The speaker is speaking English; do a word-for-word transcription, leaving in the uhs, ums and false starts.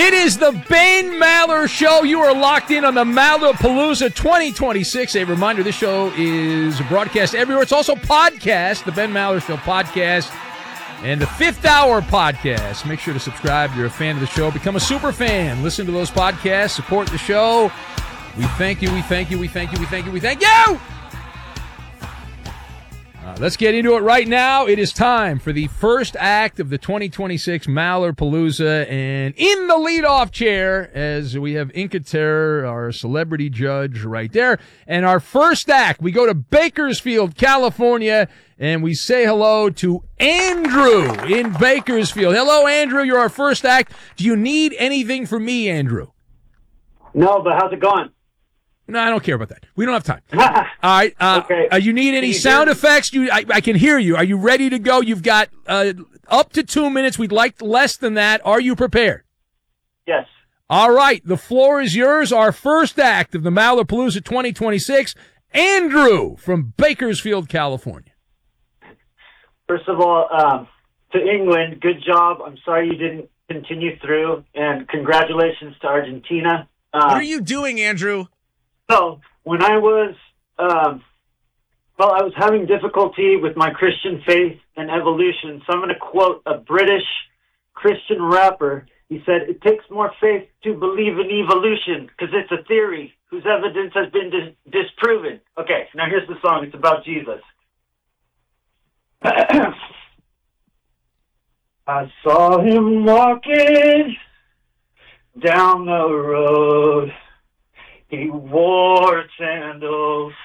It is the Ben Maller Show. You are locked in on the Mallerpalooza twenty twenty-six. A reminder, this show is broadcast everywhere. It's also podcast, the Ben Maller Show podcast, and the Fifth Hour podcast. Make sure to subscribe if you're a fan of the show. Become a super fan. Listen to those podcasts. Support the show. We thank you, we thank you, we thank you, we thank you, we thank you! Uh, let's get into it right now. It is time for the first act of the twenty twenty-six Mallerpalooza, and in the leadoff chair, as we have Inca Terror, our celebrity judge, right there, and our first act, we go to Bakersfield, California, and we say hello to Andrew in Bakersfield. Hello, Andrew. You're our first act. Do you need anything from me, Andrew? No, but how's it going? No, I don't care about that. We don't have time. All right. Uh, okay. Uh, you need any you sound hear effects? You, I, I can hear you. Are you ready to go? You've got uh, up to two minutes. We'd like less than that. Are you prepared? Yes. All right. The floor is yours. Our first act of the Mallerpalooza twenty twenty-six, Andrew from Bakersfield, California. First of all, um, to England, good job. I'm sorry you didn't continue through, and congratulations to Argentina. Um, what are you doing, Andrew? So, when I was, um, well, I was having difficulty with my Christian faith and evolution, so I'm going to quote a British Christian rapper. He said, "It takes more faith to believe in evolution, because it's a theory whose evidence has been dis- disproven." Okay, now here's the song. It's about Jesus. I saw him walking down the road. He wore sandals